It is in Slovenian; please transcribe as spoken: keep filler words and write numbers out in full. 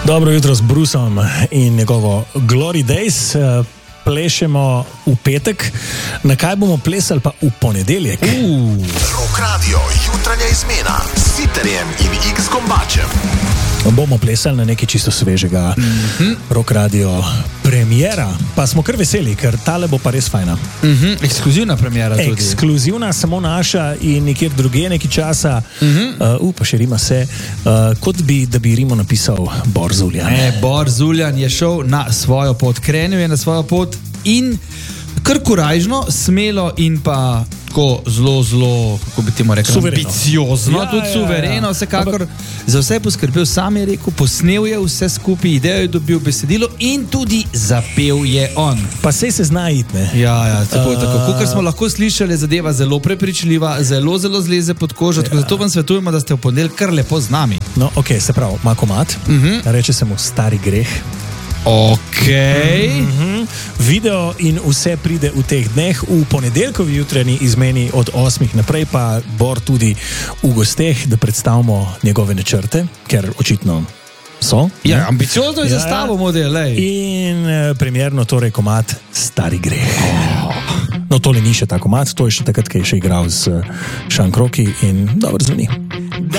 Dobro jutro s Brusom in njegovo Glory Days. Plešemo v petek. Na kaj bomo plesali pa v ponedeljek? Uh. Rock Radio, jutranja izmena s Sitarjem in X Gombačem. Bomo plesali na nekaj čisto svežega. Mm-hmm. Rock Radio premiera. Pa smo kar veseli, ker tale bo pa res fajna. Mm-hmm. Ekskluzivna premiera tudi. Ekskluzivna, samo naša in nekjer druge nekaj časa. Mm-hmm. Uh, upa, še rima se. Uh, kot bi, da bi rimo napisal Bor Zuljan. E, Bor Zuljan je šel na svojo pot. Krenil je na svojo pot in kar korajžno, smelo in pa tako zelo, zelo, kako bi temu rekel, ambiciozno, ja, tudi ja, suvereno, ja. Vsekakor za vse je poskrbel, sam je rekel, posnel je vse skupaj, idejo je dobil, besedilo in tudi zapel je on. Pa sej se zna iti, ne? Ja, ja, tako, uh, tako. Kakor smo lahko slišali, zadeva zelo prepričljiva, zelo, zelo zleze pod kožo, ja. Tako zato vam svetujemo, da ste v ponedeljek kar lepo z nami. No, ok, se pravi, ima komad, uh-huh. Reče se mu Stari greh. Ok. Mm-hmm. Video in vse pride v teh dneh. V ponedeljkovi jutranji izmeni od osmih naprej pa Bor tudi v gosteh, da predstavimo njegove načrte, ker očitno so. Ja, ambiciozno je ja, zastavo model. In uh, premierno torej komad Stari greh. Oh. No, tole ni še ta komad, to je še takrat, ki je še igral z uh, Šankroki in dobro zveni.